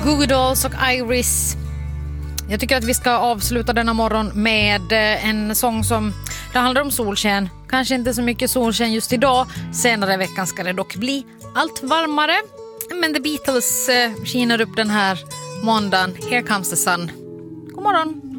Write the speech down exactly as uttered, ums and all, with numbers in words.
Goo Goo Dolls och Iris. Jag tycker att vi ska avsluta denna morgon med en sång som det handlar om solsken. Kanske inte så mycket solsken just idag. Senare i veckan ska det dock bli allt varmare. Men The Beatles skiner upp den här måndagen. Here Comes the Sun. God morgon.